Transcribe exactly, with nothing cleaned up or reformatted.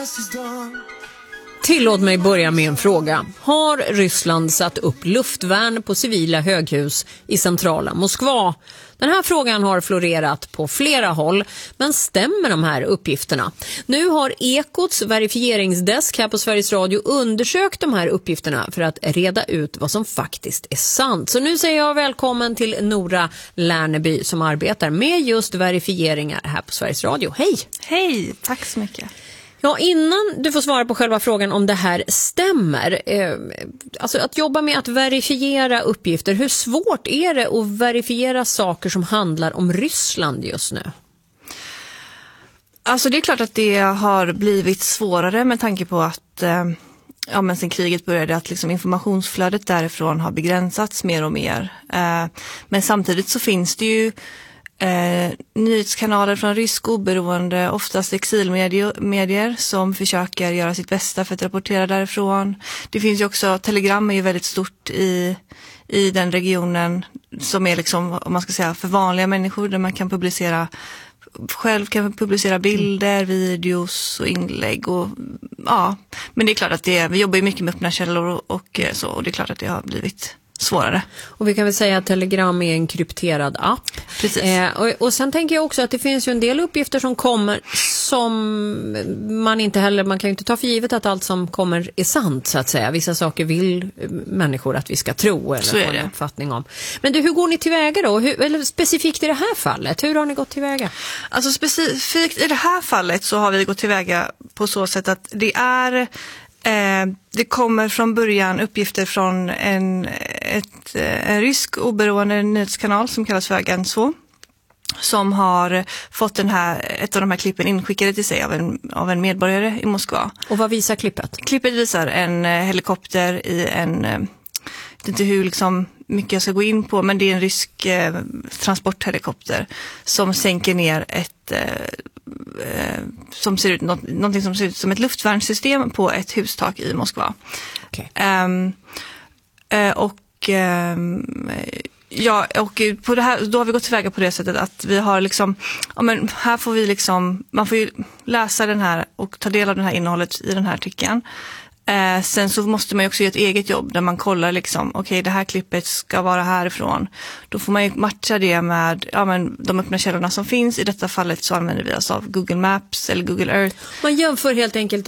Tillåt mig börja med en fråga. Har Ryssland satt upp luftvärn på civila höghus i centrala Moskva? Den här frågan har florerat på flera håll, men stämmer de här uppgifterna? Nu har Ekots verifieringsdesk här på Sveriges Radio undersökt de här uppgifterna för att reda ut vad som faktiskt är sant. Så nu säger jag välkommen till Nora Lärneby som arbetar med just verifieringar här på Sveriges Radio. Hej! Hej, tack så mycket. Ja, innan du får svara på själva frågan om det här stämmer, eh, alltså att jobba med att verifiera uppgifter, hur svårt är det att verifiera saker som handlar om Ryssland just nu? Alltså det är klart att det har blivit svårare med tanke på att eh, ja, men sen kriget började att liksom informationsflödet därifrån har begränsats mer och mer. Eh, men samtidigt så finns det ju Eh, nyhetskanaler från rysk oberoende, oftast exilmedier medier, som försöker göra sitt bästa för att rapportera därifrån. Det finns ju också, Telegram är ju väldigt stort i, i den regionen som är liksom, om man ska säga, för vanliga människor där man kan publicera, själv kan publicera bilder, videos och inlägg och ja, men det är klart att det, vi jobbar ju mycket med öppna källor och, och så, och det är klart att det har blivit svårare. Och vi kan väl säga att Telegram är en krypterad app. Precis. Eh, och, och sen tänker jag också att det finns ju en del uppgifter som kommer som man inte heller, man kan ju inte ta för givet att allt som kommer är sant så att säga. Vissa saker vill människor att vi ska tro eller få en uppfattning om. Men du, hur går ni tillväga då? Hur, eller specifikt i det här fallet, hur har ni gått tillväga? Alltså specifikt i det här fallet så har vi gått tillväga på så sätt att det är Eh, det kommer från början uppgifter från en, ett, en rysk oberoende nyhetskanal som kallas för Agent två, som har fått den här, ett av de här klippen inskickade till sig av en, av en medborgare i Moskva. Och vad visar klippet? Klippet visar en helikopter i en, jag vet inte hur liksom mycket jag ska gå in på, men det är en rysk eh, transporthelikopter som sänker ner ett eh, som ser ut, något, någonting som ser ut som ett luftvärnssystem på ett hustak i Moskva. Okay. Um, uh, och um, ja, och på det här, då har vi gått tillväga på det sättet att vi har liksom, ja men här får vi liksom, man får ju läsa den här och ta del av det här innehållet i den här artikeln. Eh, sen så måste man ju också göra ett eget jobb där man kollar liksom, okej okay, det här klippet ska vara härifrån. Då får man ju matcha det med ja, men de öppna källorna som finns. I detta fallet så använder vi oss av Google Maps eller Google Earth. Man jämför helt enkelt